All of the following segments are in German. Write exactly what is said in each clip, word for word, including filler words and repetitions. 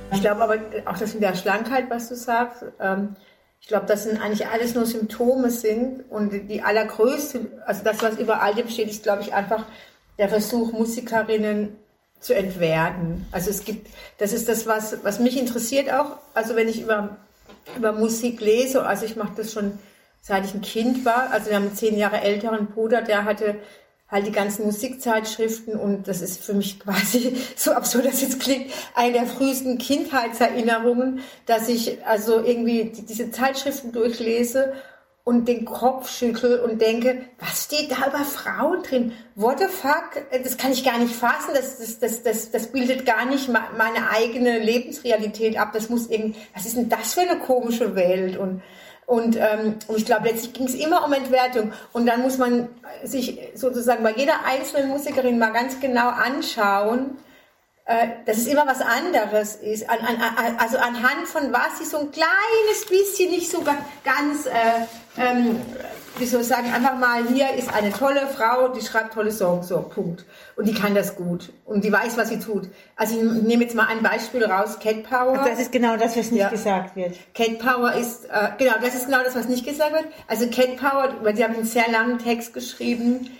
Ich glaube aber auch das mit der Schlankheit, was du sagst, ähm, ich glaube, das sind eigentlich alles nur Symptome sind und die allergrößte, also das, was über all dem steht, ist, glaube ich, einfach der Versuch, Musikerinnen zu entwerten. Also es gibt, das ist das, was, was mich interessiert auch, also wenn ich über, über Musik lese, also ich mache das schon seit ich ein Kind war, also wir haben einen zehn Jahre älteren Bruder, der hatte halt die ganzen Musikzeitschriften und das ist für mich quasi, so absurd das jetzt klingt, eine der frühesten Kindheitserinnerungen, dass ich also irgendwie die, diese Zeitschriften durchlese und den Kopf schüttel und denke, was steht da über Frauen drin? What the fuck? Das kann ich gar nicht fassen, das, das, das, das, das bildet gar nicht meine eigene Lebensrealität ab, das muss irgendwie, was ist denn das für eine komische Welt? Und Und, ähm, und ich glaube, letztlich ging es immer um Entwertung. Und dann muss man sich sozusagen bei jeder einzelnen Musikerin mal ganz genau anschauen, äh, dass es immer was anderes ist. An, an, also anhand von was sie so ein kleines bisschen, nicht so ganz, äh, ähm, wie soll ich sagen, einfach mal, hier ist eine tolle Frau, die schreibt tolle Songs, so, Punkt. Und die kann das gut. Und die weiß, was sie tut. Also ich nehme jetzt mal ein Beispiel raus, Cat Power. Also das ist genau das, was nicht ja. gesagt wird. Cat Power ist, äh, genau, das ist genau das, was nicht gesagt wird. Also Cat Power, weil sie haben einen sehr langen Text geschrieben,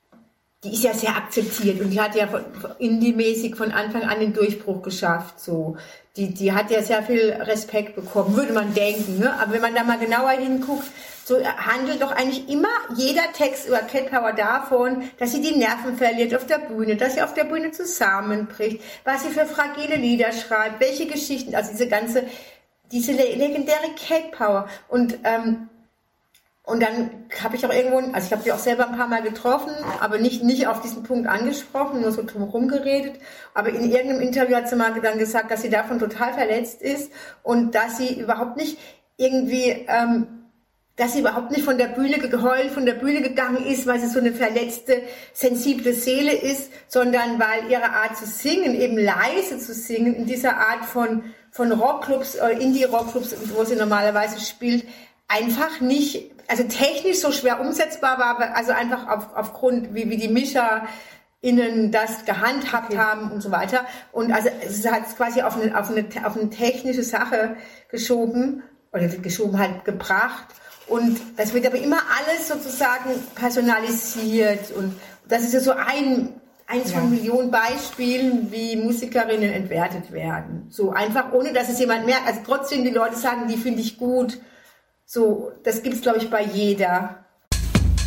die ist ja sehr akzeptiert und die hat ja von, indie-mäßig von Anfang an den Durchbruch geschafft, so. Die, die hat ja sehr viel Respekt bekommen, würde man denken, ne? Aber wenn man da mal genauer hinguckt, so handelt doch eigentlich immer jeder Text über Cat Power davon, dass sie die Nerven verliert auf der Bühne, dass sie auf der Bühne zusammenbricht, was sie für fragile Lieder schreibt, welche Geschichten, also diese ganze, diese legendäre Cat Power. Und, ähm, und dann habe ich auch irgendwo, also ich habe sie auch selber ein paar Mal getroffen, aber nicht, nicht auf diesen Punkt angesprochen, nur so drumherum geredet. Aber in irgendeinem Interview hat sie mal dann gesagt, dass sie davon total verletzt ist und dass sie überhaupt nicht irgendwie, ähm, dass sie überhaupt nicht von der Bühne geheult, von der Bühne gegangen ist, weil sie so eine verletzte, sensible Seele ist, sondern weil ihre Art zu singen, eben leise zu singen, in dieser Art von, von Rockclubs, äh, Indie-Rockclubs, wo sie normalerweise spielt, einfach nicht, also technisch so schwer umsetzbar war, also einfach auf, aufgrund, wie, wie die Mischer innen das gehandhabt okay. haben und so weiter. Und also es hat es quasi auf eine, auf eine, auf eine technische Sache geschoben, oder geschoben halt gebracht. Und das wird aber immer alles sozusagen personalisiert. Und das ist ja so ein, eins ja. von Millionen Beispielen, wie Musikerinnen entwertet werden. So einfach, ohne dass es jemand merkt. Also trotzdem die Leute sagen, die finde ich gut. So, das gibt's, glaube ich, bei jeder.